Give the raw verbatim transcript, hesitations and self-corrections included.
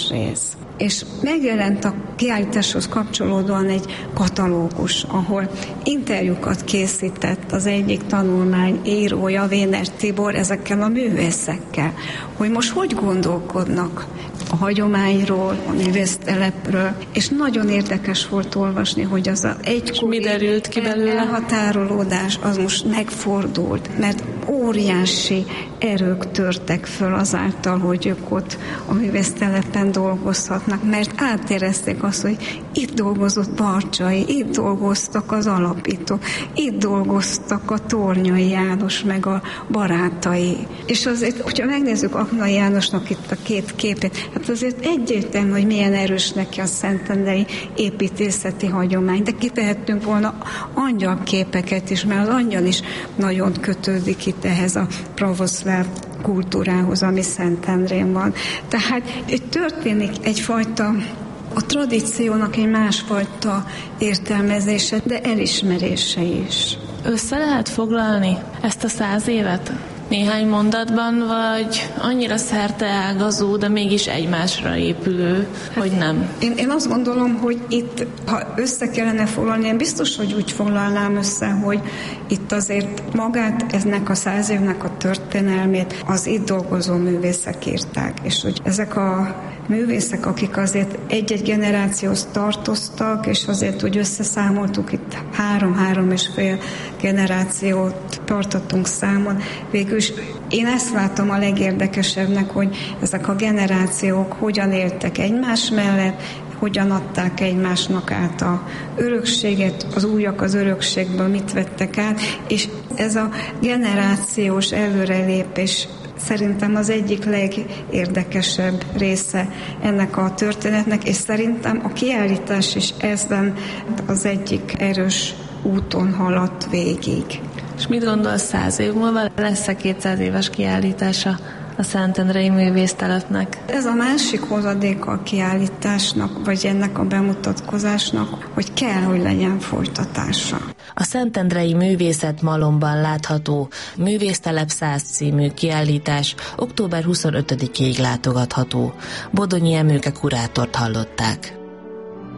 rész. És megjelent a kiállításhoz kapcsolódóan egy katalógus, ahol interjúkat készített az egyik tanulmány írója, Véner Tibor, ezekkel a művészekkel, hogy most hogy gondolkodnak a hagyományról, a művésztelepről, és nagyon érdekes volt olvasni, hogy az a egykori mi derült ki belőle? Elhatárolódás az most megfordult, mert óriási erők törtek föl azáltal, hogy ők ott a művésztelepen dolgozhatnak, mert átérezték azt, hogy itt dolgozott Barcsay, itt dolgoztak az alapítók, itt dolgoztak a Tornyai János meg a barátai. És azért, hogyha megnézzük Aknai Jánosnak itt a két képét, hát azért egyértelmű, hogy milyen erős neki a szentendrei építészeti hagyomány, de kitehettünk volna angyalképeket is, mert az angyal is nagyon kötődik itt ehhez a pravoszláv kultúrához, ami Szentendrén van. Tehát itt történik egyfajta a tradíciónak egy másfajta értelmezése, de elismerése is. Össze lehet foglalni ezt a száz évet? Néhány mondatban, vagy annyira szerteágazó, de mégis egymásra épülő, hogy nem? Én, én azt gondolom, hogy itt, ha össze kellene foglalni, én biztos, hogy úgy foglalnám össze, hogy itt azért magát, eznek a száz évnek a történelmét az itt dolgozó művészek írták, és hogy ezek a művészek, akik azért egy-egy generációhoz tartoztak, és azért úgy összeszámoltuk, itt három-három és fél generációt tartottunk számon. Végülis én ezt látom a legérdekesebbnek, hogy ezek a generációk hogyan éltek egymás mellett, hogyan adták egymásnak át a örökséget, az újak az örökségből mit vettek át, és ez a generációs előrelépés szerintem az egyik legérdekesebb része ennek a történetnek, és szerintem a kiállítás is ezen az egyik erős úton haladt végig. És mit gondolsz, száz év múlva lesz-e kétszáz éves kiállítása a Szentendrei Művésztelepnek? Ez a másik hozadéka a kiállításnak, vagy ennek a bemutatkozásnak, hogy kell, hogy legyen folytatása. A Szentendrei Művészet Malomban látható Művésztelep száz című kiállítás október huszonötödikéig látogatható. Bodonyi Emőke kurátort hallották.